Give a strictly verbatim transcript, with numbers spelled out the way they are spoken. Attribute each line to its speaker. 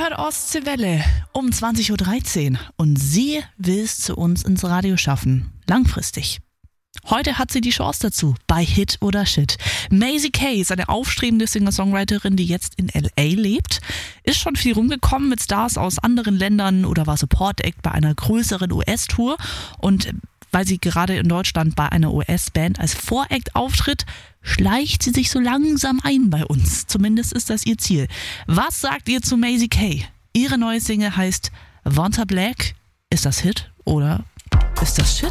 Speaker 1: hört Ostseewelle um zwanzig Uhr dreizehn und sie will es zu uns ins Radio schaffen. Langfristig. Heute hat sie die Chance dazu, bei Hit oder Shit. Maisie Kay ist eine aufstrebende Singer-Songwriterin, die jetzt in L A lebt. Ist schon viel rumgekommen mit Stars aus anderen Ländern oder war Support-Act bei einer größeren U S-Tour. Und weil sie gerade in Deutschland bei einer U S-Band als Voract auftritt, schleicht sie sich so langsam ein bei uns. Zumindest ist das ihr Ziel. Was sagt ihr zu Maisie Kay? Ihre neue Single heißt Vanta Black. Ist das Hit oder ist das Shit?